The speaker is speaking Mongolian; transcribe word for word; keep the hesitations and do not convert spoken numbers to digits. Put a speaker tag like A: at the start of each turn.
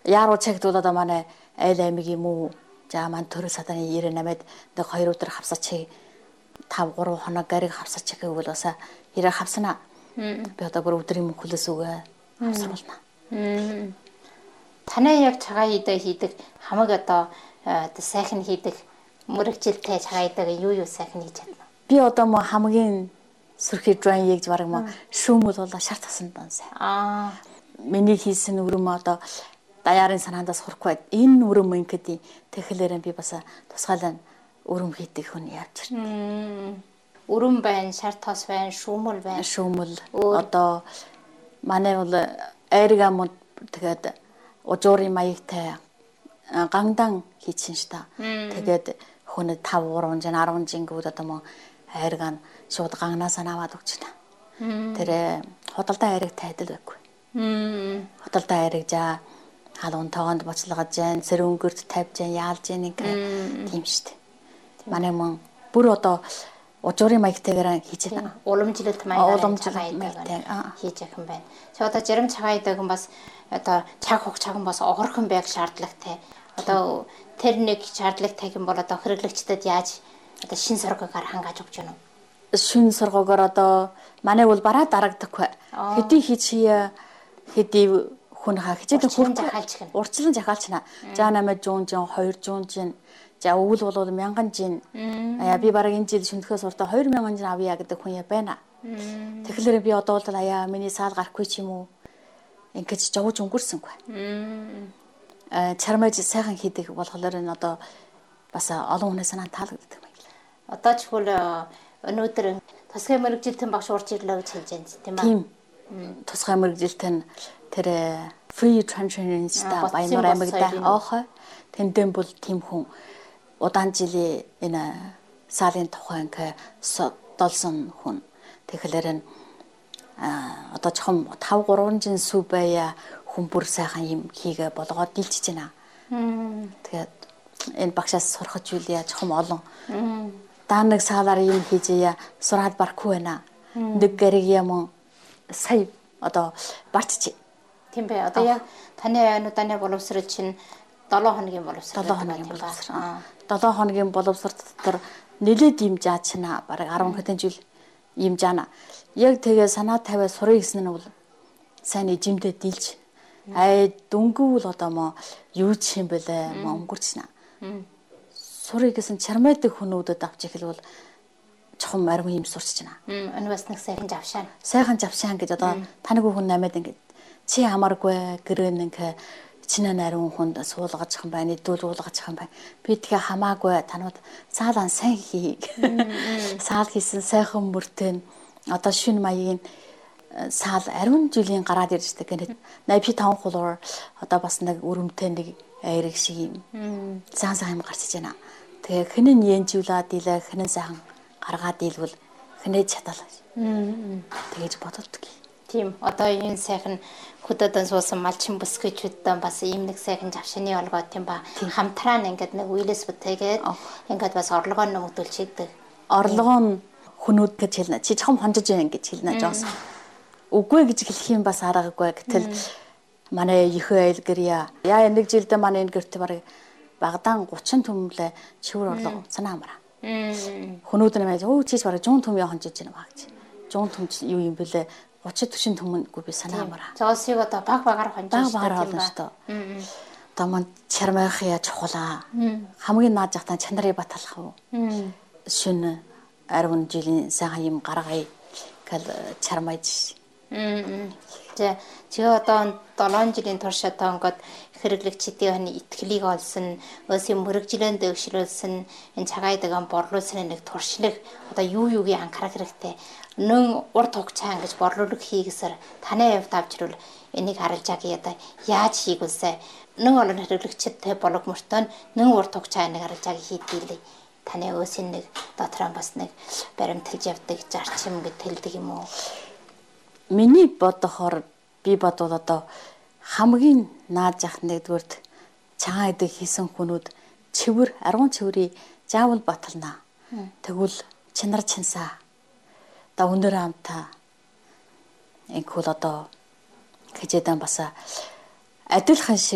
A: яаруу чагтууд одоо манай айл аймаг юм уу? За маань төрөл саданы нирэ намайд нэг хоёр өдөр хавсачих тав гурав хоног гариг хавсачих гэвэл бас хэрэг хавснаа. Би одоо бүр өдрийн мөнхлөөс үгээ хавсруулна.
B: Танай яг цагаан идэ хийдэг хамаг одоо сайхан хийдэг мөрөгжилтэй цагаан идэг юу юу сайхан хийж чадна?
A: Би одоо мо хамгийн сүрхий драйн ягж бараг мо шүүмэл болоо шарт тасан дансаа.
B: Аа.
A: Миний хийсэн өрөм одоо даяарын санаандаас сурахгүй энэ өрөм ингэдэг тэгэхээр би бас тусгаалan өрөм хийдэг хүн явж
B: байна. Өрөм байна, шарт тос байна, шүүмэл байна.
A: Шүүмэл одоо манай бол айрга мод тэгээд ужуурын маягтай гандан хийчихсэн ш та. Тэгээд хүн тав гурав жин арван жингүүд одоо мо айрга нь шууд ганнаас аваад өгч байна. Тэр худалдан айраг тайдал байхгүй. Худалдан айраг жаа халуун тоогонд боцлогож जैन сэрүүн өнгөрт тавьж जैन яалж जैन нэг тийм шүү дээ. Манай мөн бүр одоо ужуурын маягтайгаар хийж байна.
B: Уламжлалт маягаар хийж явах юм байна. Чи одоо жарим цагаан идэг хүн бас одоо цаг хуг цаган бас огорхон байг шаардлагатай. Одоо тэр нэг шаардлагатай юм бол одоо хэрэглэгчдэд яаж одоо шин сургагаар хангааж өгч байна уу?
A: Шин сургагаар одоо манай бол бараа дарагдаггүй. Хэдий хийчихье хэдий хүн хаа хичээдэг
B: хүн захаалч гэнэ.
A: Урчлан захаалчна. За намайг жуун жуун хоёр жуун жин. За өвөл болоод мянган жин. Аяа би бараг энэ жил шүндэхээс уртаа хоёр мянган жин авъя гэдэг хүн яа байна. Тэгэхээр би одоо бол аяа миний саал гарахгүй ч юм уу. Ингэж жовж өнгөрсөнгүй. Э чармаж сайхан хийдэг болохоор энэ одоо бас олон хүнээс санаа таалагддаг юм.
B: Одоо ч хөл өнөөдөр тусгай мэрэгжилтэн багш урж ирлээ гэж хэлж байна тийм ба.
A: Тийм. Тусгай мэрэгжилтэн тэр free transgender баянур аймагда оохой тэндэн бол тийм хүн удаан жилийн энэ саалын тухайн ингээ долсон хүн тэгэхээр нь одоо чухам тав гурван жин сүв байя хүн бүр сайхан юм хийгээ болгоод дилжиж байна. Тэгээд энэ багшаас сурахж үйл яаж чухам олон даа нэг саалаар юм хийжээ сураад барахгүй байна. Нэг гэрэг юм сая одоо барччих.
B: Тийм бай. Одоо яг таны аюунуудаа боловсрол чинь долоо хоногийн боловсрол.
A: долоо хоногийн боловсрол. долоо хоногийн боловсрол дотор нэлээд юм жаачна. Бараг арван хэдэн жил юм жаана. Яг тэгээ санаа тавиа сурыг гэсэн нь бол сайн эжимдээ дийлж. Ай дөнгөвөл одоо мо юу ч юм бэлээ мо өнгөрчнэ. Сурыг гэсэн чармайдаг хүмүүдэд авч ихлвэл чухам арван юм сурч байна.
B: Энэ бас нэг сайхан завшаан.
A: Сайхан завшаан гэж одоо таныг хүн намайд ингэ чи хамааргүй гэрэн ингээ чинээ нариун хүнд суулгаж хам байна, идүүл уулгаж хам байна. Би тэгээ хамаагүй танууд саалан сайн хий. Саал хийсэн сайхан мөртөө одоо шүн маягийн саал ариун жилийн гараад ирждэг гэнэ. найнти файв хулуур одоо бас нэг өрөмтэй нэг айрэг шиг юм. Сайн сайн гарчиж байна. Тэгээ хинэн янжуулаад дийлээ хинэн сайхан гаргаад дийлвэл хинэж чадалаа. Тэгэж боддог.
B: Тийм одоо энэ сайхан хөдөөдөн суусан малчин бүсгүйчүүдтэй бас ийм нэг сайхан завшааны олгоо тийм ба хамтраа ингээд нэг үйлээс бүтээгээд ингээд бас орлогоо нэмэгдүүлж хийдэг.
A: Орлогоо нь хүнүүд гэж хэлнэ. Чи чам хонжиж байна гэж хэлнэ жоос. Үгүй гэж хэлэх юм бас аргагүй. Гэтэл манай ихэ айл гэрья. Яа нэг жилдээ манай энэ гэрт барыг багадан гучин төмлөө чивэр орлого санаа амраа. Хүнүүд нэмээд өө чиж барыг жуун төмөө хонжиж байна маа гэж. Жуун төм юу юм бэлээ гучин түшин төмөнгүй би санаа амраа.
B: Жоосыг одоо баг багаар хонжиж
A: байна юм байна. Одоо мань чармайх яа чухлаа. Хамгийн наад жахтан чанарыг баталах уу. Шүн арван жилийн сайхан юм гаргая гэл чармайж.
B: За чи одоо долоон жилийн турш одоо ингээд хэрэглэгчдийн итгэлийг олсон, өөсийн мөрөгжилэн дэвшрүүлсэн, энэ цагаан дэгэм борлуулсан нэг туршлаг одоо юу юугийн анхаарах хэрэгтэй. Нэн урт хугацаа ингэж борлуулах хийгээсээр таны хувьд авчрал энийг харалж байгаа одоо яаж хийгүүлсэ. Нэн олон хэрэглэгчдтэй болог мөртөө нэн урт хугацаа энийг харалж байгаа хийдгийлээ. Таны өөсийн нэг дотроо бас нэг баримталж явдаг зарчим гэд хэлдэг юм уу?
A: Миний бодохоор би бодвол одоо хамгийн наад зах нэгдүгürt цагаан идэг хийсэн хүнүүд цэвэр аргун цэврийг заавал батална. Тэгвэл чинар чинсаа да өндөр амтаа инхүүл одоо гэжэдэн бас адилхан